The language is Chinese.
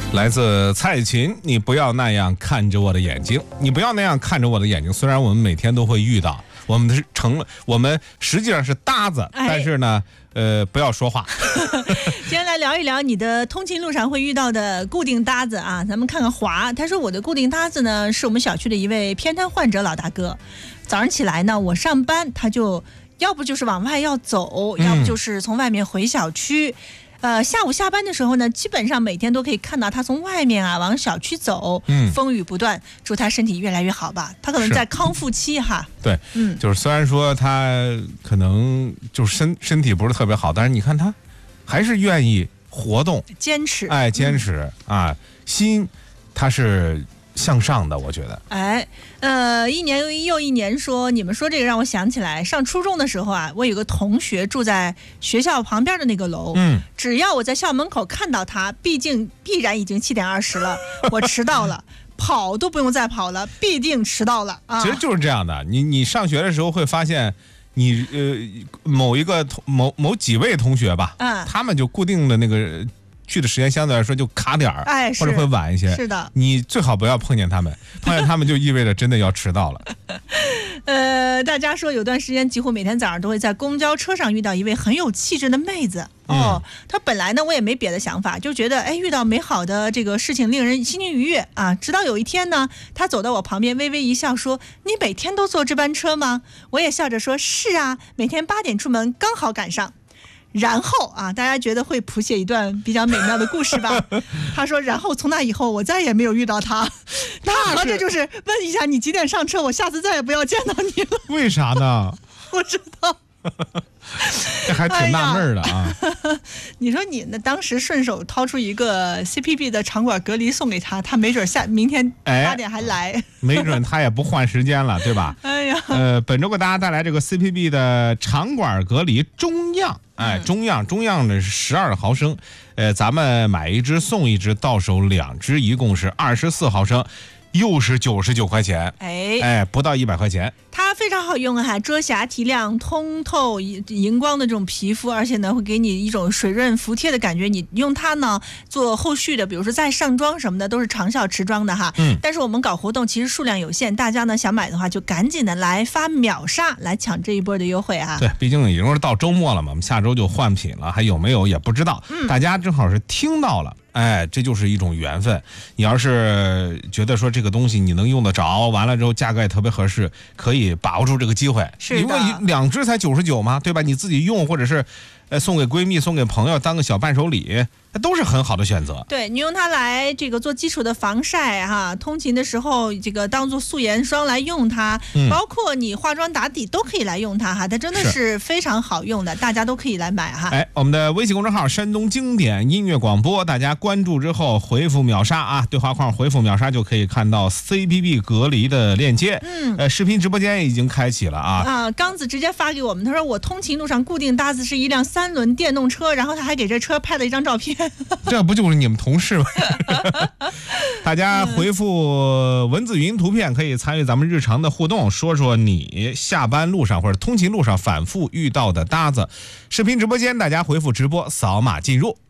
来自蔡琴，你不要那样看着我的眼睛，你不要那样看着我的眼睛。虽然我们每天都会遇到，我们实际上是搭子，但是呢，不要说话。 今天来聊一聊你的通勤路上会遇到的固定搭子啊。咱们看看华，他说我的固定搭子呢是我们小区的一位偏瘫患者老大哥。早上起来呢，我上班他就要不就是往外要走，要不就是从外面回小区。下午下班的时候呢，基本上每天都可以看到他从外面往小区走，风雨不断。祝他身体越来越好吧，他可能在康复期哈。 对，就是虽然说他可能就是身体不是特别好，但是你看他还是愿意活动， 坚持， 坚持啊，心他是向上的，我觉得。 一年又一年说，你们说这个让我想起来，上初中的时候啊，我有个同学住在学校旁边的那个楼，只要我在校门口看到他，必然已经7点20了，我迟到了。跑都不用再跑了，必定迟到了啊！ 其实就是这样的，你上学的时候会发现，你某几位同学吧，他们就固定的那个去的时间相对来说就卡点儿，或者会晚一些。 是的， 你最好不要碰见他们，碰见他们就意味着真的要迟到了。 大家说有段时间几乎每天早上都会在公交车上遇到一位很有气质的妹子。她本来呢我也没别的想法，就觉得遇到美好的这个事情令人心情愉悦啊。直到有一天呢，她走到我旁边微微一笑说：“你每天都坐这班车吗？”我也笑着说：“是啊，每天8点出门，刚好赶上。”然后大家觉得会谱写一段比较美妙的故事吧。他说，然后从那以后我再也没有遇到他。那这就是问一下你几点上车，我下次再也不要见到你了。 为啥呢？ 不知道。 这还挺纳闷的啊。 你说你呢？当时顺手掏出一个 CPB 的场馆隔离送给他，他没准明天8点还来， 没准他也不换时间了，对吧？本周给大家带来这个 CPB 的场馆隔离中样，中样的是12毫升，咱们买一支送一支，到手2支，一共是24毫升。又是99块钱，不到100块钱。 它非常好用遮瑕提亮、通透荧光的这种皮肤，而且呢会给你一种水润服帖的感觉。你用它呢做后续的，比如说再上妆什么的，都是长效持妆的哈。但是我们搞活动其实数量有限，大家呢想买的话就赶紧的来发秒杀来抢这一波的优惠啊。 对，毕竟已经是到周末了嘛，我们下周就换品了，还有没有也不知道。大家正好是听到了。这就是一种缘分。你要是觉得说这个东西你能用得着，完了之后价格也特别合适，可以把握住这个机会。 是的， 因为2支才99嘛，对吧？你自己用或者是送给闺蜜、送给朋友当个小伴手礼，都是很好的选择。 对，你用它来这个做基础的防晒通勤的时候这个当做素颜霜来用它，包括你化妆打底都可以来用它它真的是非常好用的，大家都可以来买我们的微信公众号山东经典音乐广播，大家关注之后回复秒杀对话框回复秒杀就可以看到 CPB 隔离的链接。视频直播间已经开启了刚子直接发给我们，他说我通勤路上固定搭子是一辆3轮电动车，然后他还给这车拍了一张照片。 这不就是你们同事吗？大家回复文字语音图片可以参与咱们日常的互动，说说你下班路上或者通勤路上反复遇到的搭子。视频直播间大家回复直播扫码进入。